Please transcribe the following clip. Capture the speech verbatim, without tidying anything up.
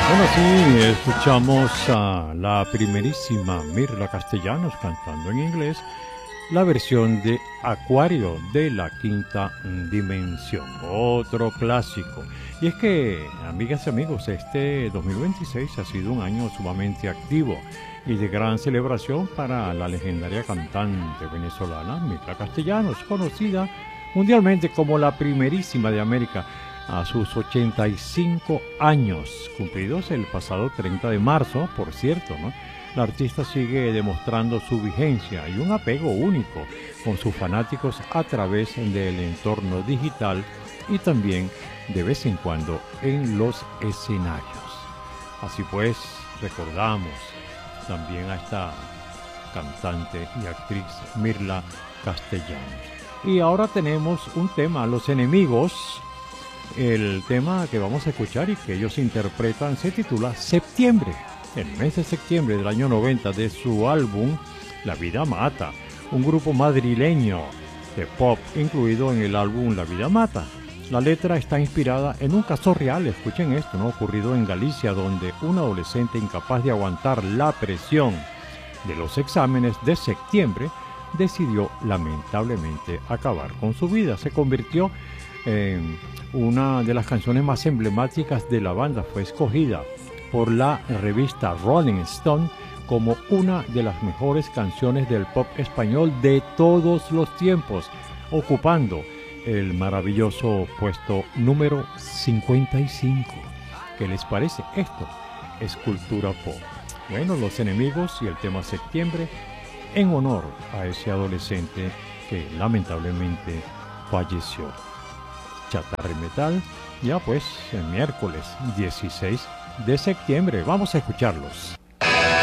Bueno, sí, escuchamos a la primerísima Mirla Castellanos cantando en inglés la versión de Acuario de la Quinta Dimensión, otro clásico. Y es que, amigas y amigos, este dos mil veintiséis ha sido un año sumamente activo y de gran celebración para la legendaria cantante venezolana Mirla Castellanos, conocida mundialmente como la primerísima de América, a sus ochenta y cinco años, cumplidos el pasado treinta de marzo, por cierto, ¿no? La artista sigue demostrando su vigencia y un apego único con sus fanáticos a través del entorno digital y también de vez en cuando en los escenarios. Así pues, recordamos también a esta cantante y actriz Mirla Castellanos. Y ahora tenemos un tema, Los Enemigos. El tema que vamos a escuchar y que ellos interpretan se titula Septiembre, el mes de septiembre del año noventa, de su álbum La Vida Mata, un grupo madrileño de pop incluido en el álbum La Vida Mata. La letra está inspirada en un caso real, escuchen esto, ¿no? Ocurrido en Galicia, donde un adolescente incapaz de aguantar la presión de los exámenes de septiembre decidió lamentablemente acabar con su vida. Se convirtió en una de las canciones más emblemáticas de la banda. Fue escogida por la revista Rolling Stone como una de las mejores canciones del pop español de todos los tiempos, ocupando el maravilloso puesto número cincuenta y cinco. ¿Qué les parece? Esto es cultura pop. Bueno, Los Enemigos y el tema Septiembre en honor a ese adolescente que lamentablemente falleció. Chatarra y Metal, ya pues el miércoles dieciséis de septiembre. Vamos a escucharlos.